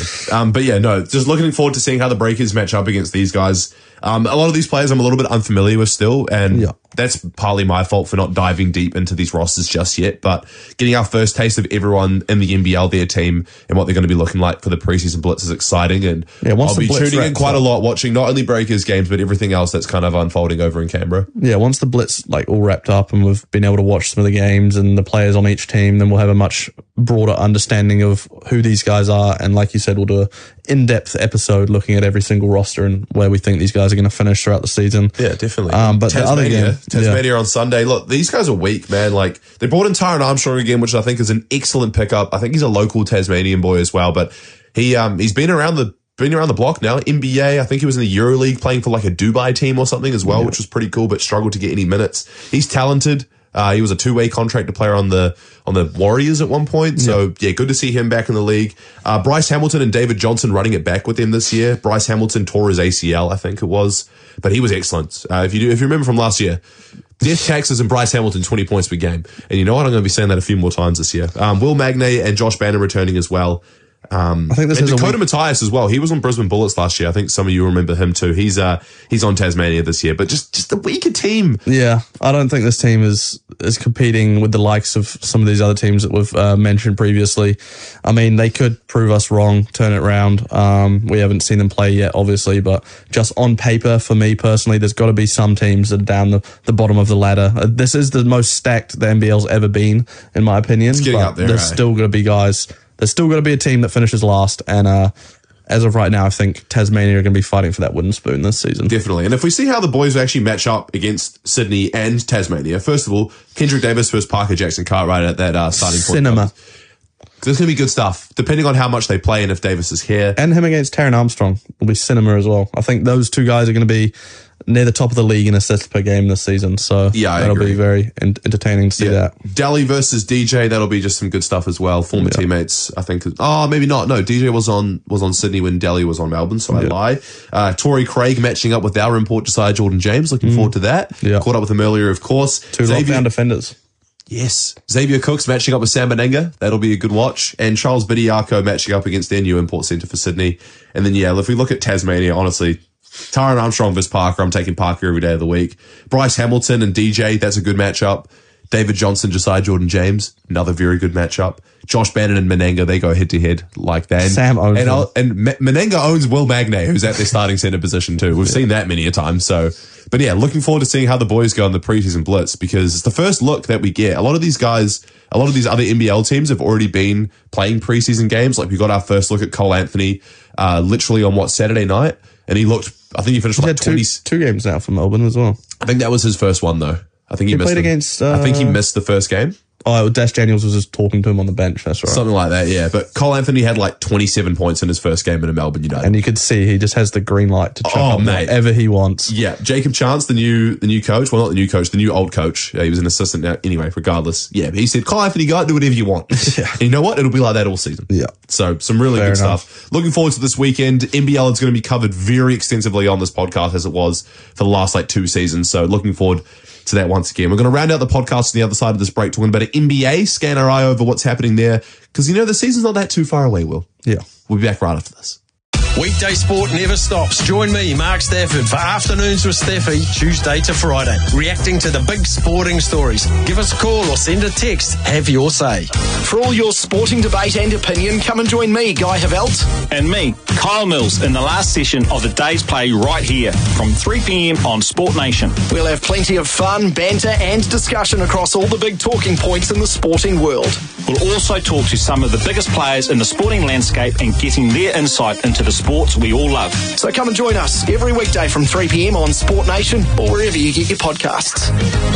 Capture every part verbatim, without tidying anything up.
Um, but yeah, no, just looking forward to seeing how the Breakers match up against these guys. Um, a lot of these players I'm a little bit unfamiliar with still, and yeah. that's partly my fault for not diving deep into these rosters just yet, but getting our first taste of everyone in the N B L, their team, and what they're going to be looking like for the preseason blitz is exciting, and yeah, I'll be tuning in quite up. a lot, watching not only Breakers games, but everything else that's kind of unfolding over in Canberra. Yeah, once the blitz like all wrapped up and we've been able to watch some of the games and the players on each team, then we'll have a much broader understanding of who these guys are, and like you said, we'll do an in-depth episode looking at every single roster and where we think these guys are going to finish throughout the season. Yeah, definitely. Um, but Tasmania, the other game, Tasmania yeah. on Sunday. Look, these guys are weak, man. Like, they brought in Tyron Armstrong again, which I think is an excellent pickup. I think he's a local Tasmanian boy as well, but he um he's been around the been around the block now. N B A, I think he was in the EuroLeague playing for like a Dubai team or something as well, yeah. which was pretty cool, but struggled to get any minutes. He's talented. Uh, he was a two-way contract player on the on the Warriors at one point. So, yeah, good to see him back in the league. Uh, Bryce Hamilton and David Johnson running it back with him this year. Bryce Hamilton tore his A C L, I think it was, but he was excellent. Uh, if you do, if you remember from last year, Death Taxes and Bryce Hamilton, twenty points per game. And you know what? I'm going to be saying that a few more times this year. Um, Will Magnay and Josh Bannon returning as well. Um, I think this and is Dakota a Matthias as well. He was on Brisbane Bullets last year. I think some of you remember him too. He's uh he's on Tasmania this year, but just just a weaker team. Yeah, I don't think this team is is competing with the likes of some of these other teams that we've uh, mentioned previously. I mean, they could prove us wrong, turn it around. Um, we haven't seen them play yet, obviously, but just on paper, for me personally, there's got to be some teams that are down the, the bottom of the ladder. Uh, this is the most stacked the N B L's ever been, in my opinion. It's getting but up there, there's right? still going to be guys. There's still got to be a team that finishes last, and uh, as of right now, I think Tasmania are going to be fighting for that wooden spoon this season. Definitely. And if we see how the boys actually match up against Sydney and Tasmania, first of all, Kendrick Davis versus Parker Jackson Cartwright at that uh, starting point. Cinema. There's going to be good stuff, depending on how much they play and if Davis is here. And him against Taron Armstrong will be cinema as well. I think those two guys are going to be near the top of the league in assists per game this season. So yeah, I that'll agree. be very en- entertaining to see yeah. that. Daly versus D J, that'll be just some good stuff as well. Former yeah. teammates, I think. Oh, maybe not. No, D J was on was on Sydney when Daly was on Melbourne, so I yeah. lie. Uh, Torrey Craig matching up with our import Josiah Jordan James. Looking mm. forward to that. Yeah. Caught up with him earlier, of course. Two Xavier- lockdown defenders. Yes. Xavier Cooks matching up with Sam Menenga. That'll be a good watch. And Charles Bidiako matching up against their new import centre for Sydney. And then, yeah, if we look at Tasmania, honestly, Tyron Armstrong versus Parker. I'm taking Parker every day of the week. Bryce Hamilton and D J, that's a good matchup. David Johnson, Josiah Jordan James, another very good matchup. Josh Bannon and Menenga, they go head to head like that. Sam owns and, him. and Menenga owns Will Magnay, who's at their starting centre position too. We've yeah. seen that many a time. So, but yeah, looking forward to seeing how the boys go in the preseason blitz, because it's the first look that we get. A lot of these guys, a lot of these other N B L teams have already been playing preseason games. Like we got our first look at Cole Anthony, uh, literally on what, Saturday night, and he looked. I think he finished he like twenty. Two, two games now for Melbourne as well. I think that was his first one though. I think he, he missed played him. against. Uh, I think he missed the first game. Oh, Dash Daniels was just talking to him on the bench. That's right. Something like that, yeah. But Cole Anthony had like twenty-seven points in his first game in a Melbourne United. And you could see he just has the green light to chuck oh, up mate. whatever he wants. Yeah. Jacob Chance, the new the new coach. Well, not the new coach, the new old coach. Yeah, he was an assistant now. Anyway, regardless. Yeah, he said, Cole Anthony, go out, do whatever you want. Yeah. And you know what? It'll be like that all season. Yeah. So, some really Fair good enough. stuff. Looking forward to this weekend. N B L is going to be covered very extensively on this podcast as it was for the last like two seasons. So, looking forward to that once again. We're going to round out the podcast on the other side of this break talking about an N B A, scan our eye over what's happening there, because, you know, the season's not that too far away, Will. Yeah. We'll be back right after this. Weekday sport never stops. Join me, Mark Stafford, for Afternoons with Staffy, Tuesday to Friday, reacting to the big sporting stories. Give us a call or send a text. Have your say. For all your sporting debate and opinion, come and join me, Guy Havelt. And me, Kyle Mills, in the last session of the day's play right here from three p.m. on Sport Nation. We'll have plenty of fun, banter and discussion across all the big talking points in the sporting world. We'll also talk to some of the biggest players in the sporting landscape and getting their insight into the sports we all love. So come and join us every weekday from three p.m. on Sport Nation or wherever you get your podcasts.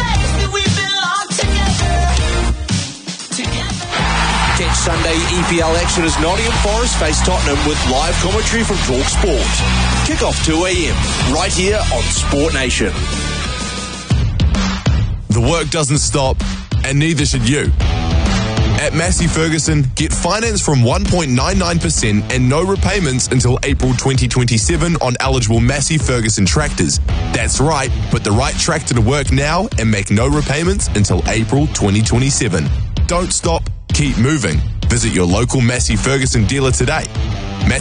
Catch Sunday E P L action as Nottingham Forest face Tottenham with live commentary from Talk Sport. Kick off two a.m. right here on Sport Nation. The work doesn't stop, and neither should you. At Massey Ferguson, get finance from one point nine nine percent and no repayments until April twenty twenty-seven on eligible Massey Ferguson tractors. That's right, put the right tractor to work now and make no repayments until April twenty twenty-seven. Don't stop, keep moving. Visit your local Massey Ferguson dealer today.